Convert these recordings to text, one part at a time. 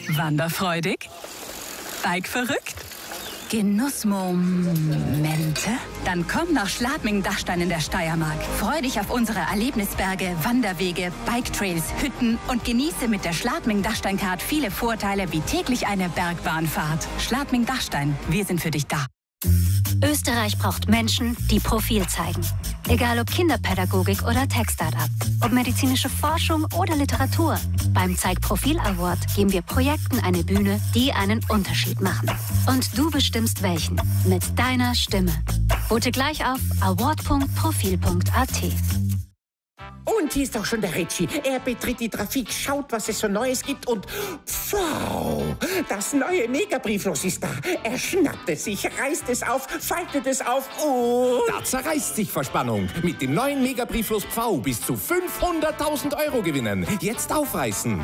Wanderfreudig? Bikeverrückt? Genussmomente? Dann komm nach Schladming-Dachstein in der Steiermark. Freu dich auf unsere Erlebnisberge, Wanderwege, Biketrails, Hütten und genieße mit der Schladming-Dachstein-Card viele Vorteile wie täglich eine Bergbahnfahrt. Schladming-Dachstein, wir sind für dich da. Österreich braucht Menschen, die Profil zeigen. Egal ob Kinderpädagogik oder Tech-Startup, ob medizinische Forschung oder Literatur. Beim Zeig Profil Award geben wir Projekten eine Bühne, die einen Unterschied machen. Und du bestimmst welchen. Mit deiner Stimme. Vote gleich auf award.profil.at. Und hier ist auch schon der Ritchie. Er betritt die Trafik, schaut, was es so Neues gibt und wow, das neue Megabrieflos ist da. Er schnappt es sich, reißt es auf, faltet es auf und... Da zerreißt sich vor Spannung. Mit dem neuen Megabrieflos Pfau bis zu 500.000 Euro gewinnen. Jetzt aufreißen.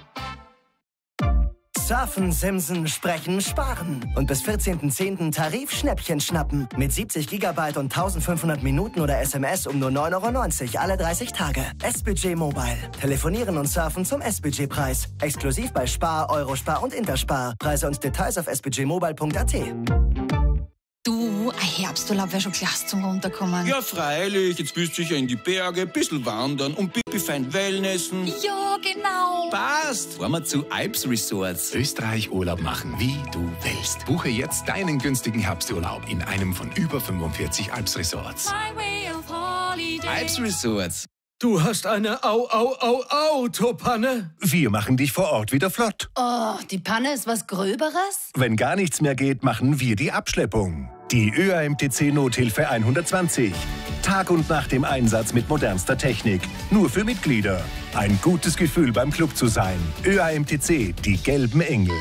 Surfen, Simsen, Sprechen, Sparen. Und bis 14.10. Tarif-Schnäppchen schnappen. Mit 70 GB und 1500 Minuten oder SMS um nur 9,90 € alle 30 Tage. S-Budget Mobile. Telefonieren und surfen zum S-Budget-Preis. Exklusiv bei Spar, Eurospar und Interspar. Preise und Details auf sbudgetmobile.at. Du, ein Herbsturlaub wäre schon klasse zum Runterkommen. Ja, freilich. Jetzt bist du sicher in die Berge, ein bisschen wandern und Pipi fein Wellnessen. Ja, genau. Passt. Fahren wir zu Alps Resorts. Österreich Urlaub machen, wie du willst. Buche jetzt deinen günstigen Herbsturlaub in einem von über 45 Alps Resorts. Alps Resorts. Du hast eine Autopanne? Wir machen dich vor Ort wieder flott. Oh, die Panne ist was Gröberes? Wenn gar nichts mehr geht, machen wir die Abschleppung. Die ÖAMTC Nothilfe 120. Tag und Nacht im Einsatz mit modernster Technik. Nur für Mitglieder. Ein gutes Gefühl beim Club zu sein. ÖAMTC, die gelben Engel.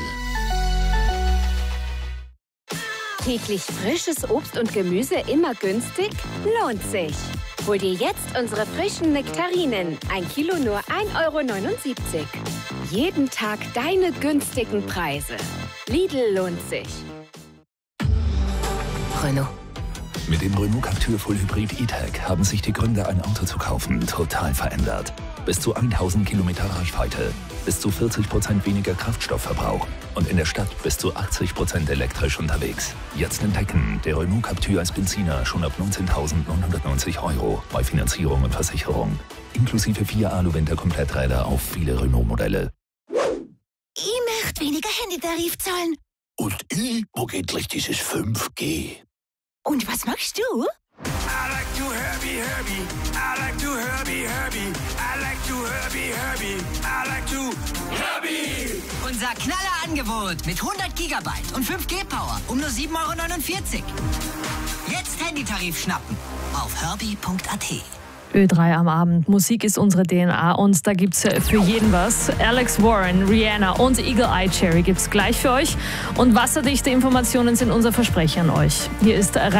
Täglich frisches Obst und Gemüse immer günstig? Lohnt sich. Hol dir jetzt unsere frischen Nektarinen. 1 Kilo nur 1,79 €. Jeden Tag deine günstigen Preise. Lidl lohnt sich. Renault. Mit dem Renault Captur Full Hybrid E-Tech haben sich die Gründe, ein Auto zu kaufen, total verändert. Bis zu 1000 Kilometer Reichweite, bis zu 40% weniger Kraftstoffverbrauch und in der Stadt bis zu 80% elektrisch unterwegs. Jetzt entdecken, der Renault Captur als Benziner schon ab 19.990 € bei Finanzierung und Versicherung. Inklusive 4 Alu-Winter-Kompletträder auf viele Renault-Modelle. Ich möchte weniger Handytarif zahlen. Und wo geht gleich dieses 5G? Und was magst du? I like to Herbie, Herbie. I like to Herbie, Herbie. I like to Herbie, Herbie. I like to Herbie. Unser Knallerangebot mit 100 GB und 5G-Power um nur 7,49 €. Jetzt Handytarif schnappen auf herbie.at. Ö3 am Abend. Musik ist unsere DNA und da gibt's für jeden was. Alex Warren, Rihanna und Eagle Eye Cherry gibt's gleich für euch. Und wasserdichte Informationen sind unser Versprechen an euch. Hier ist